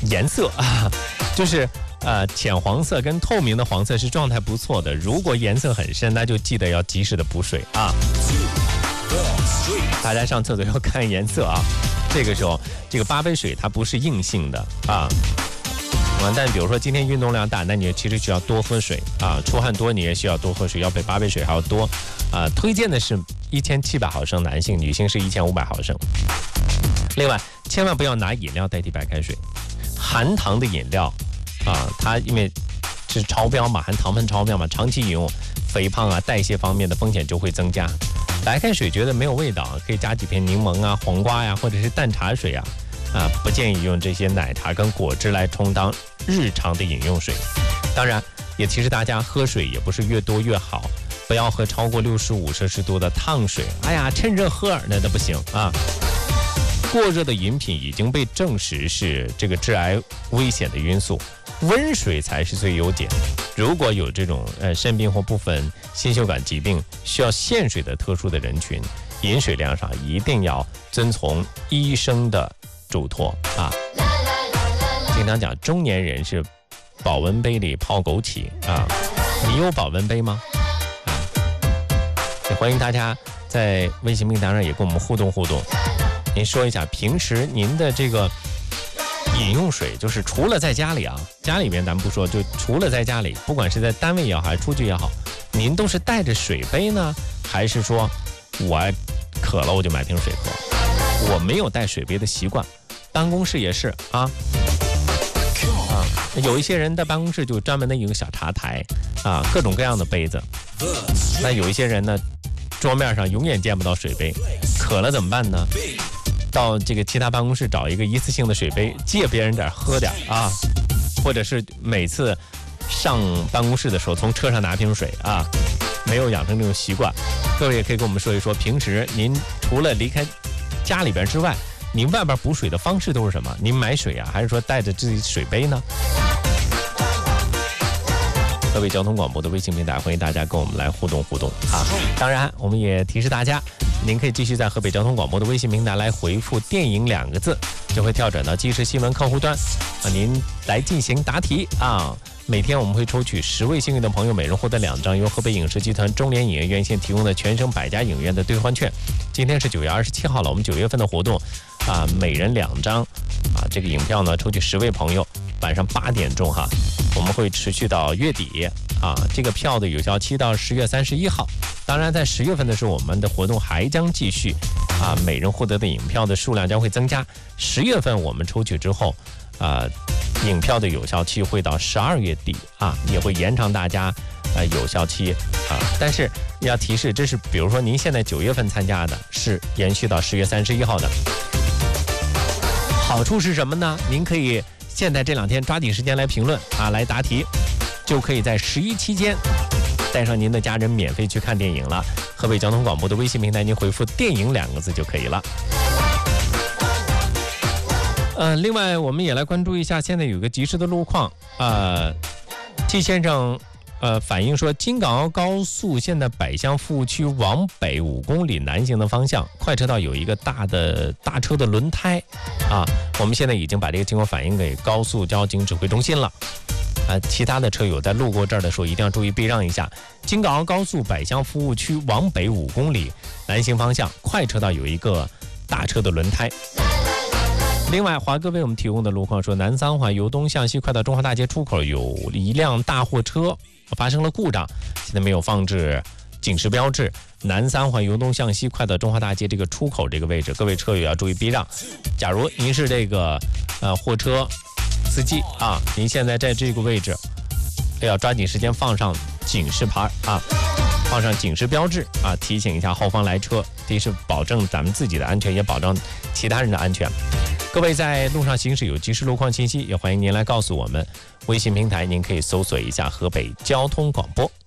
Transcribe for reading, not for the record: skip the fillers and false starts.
颜色啊，就是浅黄色跟透明的黄色是状态不错的，如果颜色很深，那就记得要及时的补水啊。大家上厕所要看颜色啊。这个时候，这个8杯水它不是硬性的啊。但比如说今天运动量大，那你其实需要多喝水啊，出汗多你也需要多喝水，要比8杯水还要多啊。推荐的是1700毫升，男性，女性是1500毫升。另外，千万不要拿饮料代替白开水，含糖的饮料啊，它因为是超标嘛，含糖分超标嘛，长期饮用，肥胖啊、代谢方面的风险就会增加。白开水觉得没有味道，可以加几片柠檬啊、黄瓜呀，或者是淡茶水啊。不建议用这些奶茶跟果汁来充当日常的饮用水。当然，也提示大家喝水也不是越多越好，不要喝超过65摄氏度的烫水。哎呀，趁热喝那不行啊！过热的饮品已经被证实是这个致癌危险的因素，温水才是最优解。如果有这种肾病或部分心血管疾病需要限水的特殊的人群，饮水量上一定要遵从医生的嘱托啊。经常讲中年人是保温杯里泡枸杞啊，你有保温杯吗？也欢迎大家在微信平台上也跟我们互动互动。您说一下平时您的这个饮用水，就是除了在家里啊，家里面咱们不说，就除了在家里，不管是在单位也好还是出去也好，您都是带着水杯呢，还是说我渴了我就买瓶水喝？我没有带水杯的习惯，办公室也是啊。有一些人的办公室就专门的一个小茶台啊，各种各样的杯子。那有一些人呢，桌面上永远见不到水杯，渴了怎么办呢？到这个其他办公室找一个一次性的水杯，借别人点喝点啊，或者是每次上办公室的时候从车上拿瓶水啊，没有养成这种习惯。各位也可以跟我们说一说，平时您除了离开家里边之外，您外边补水的方式都是什么？您买水啊，还是说带着自己水杯呢？各位交通广播的微信平台，欢迎大家跟我们来互动互动啊！当然，我们也提示大家，您可以继续在河北交通广播的微信平台来回复“电影2个字，就会跳转到即时新闻客户端啊，您来进行答题啊。每天我们会抽取10位幸运的朋友，每人获得2张由河北影视集团中联影业院线提供的全省百家影院的兑换券。今天是9月27号了，我们9月份的活动啊，每人2张啊，这个影票呢抽取10位朋友，晚上8点钟哈，我们会持续到月底啊。这个票的有效期到10月31号。当然，在10月份的时候，我们的活动还将继续啊，每人获得的影票的数量将会增加。10月份我们抽取之后影票的有效期会到12月底啊，也会延长大家有效期啊。但是要提示，这是比如说您现在9月份参加的，是延续到10月31号的。好处是什么呢？您可以现在这2天抓紧时间来评论啊，来答题，就可以在11期间带上您的家人免费去看电影了。河北交通广播的微信平台，您回复“电影2个字就可以了。另外我们也来关注一下，现在有个及时的路况T 先生反映说，京港澳高速现在百香服务区往北5公里南行的方向，快车道有一个大车的轮胎啊，我们现在已经把这个情况反映给高速交警指挥中心了。其他的车友在路过这儿的时候一定要注意避让一下。京港澳高速百香服务区往北5公里南行方向，快车道有一个大车的轮胎。另外，华哥为我们提供的路况说，南三环由东向西快到中华大街出口有一辆大货车发生了故障，现在没有放置警示标志。南三环由东向西快到中华大街这个出口这个位置，各位车友要注意避让。假如您是这个货车司机啊，您现在在这个位置要抓紧时间放上警示牌啊，放上警示标志啊，提醒一下后方来车，第一是保证咱们自己的安全，也保证其他人的安全。各位在路上行驶有及时路况信息，也欢迎您来告诉我们。微信平台您可以搜索一下河北交通广播。